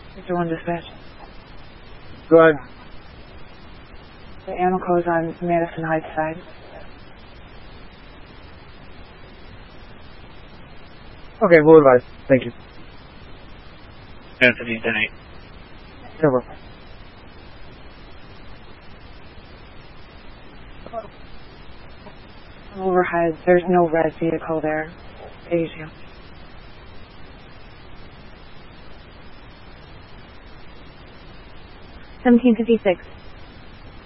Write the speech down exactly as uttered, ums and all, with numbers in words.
Victor one dispatch. Go ahead. The Amoco is on Madison Heights side. Okay, we'll advise. Thank you. Anthony, ten eight. Over. Overhead, there's no red vehicle there. Asia. seventeen fifty-six.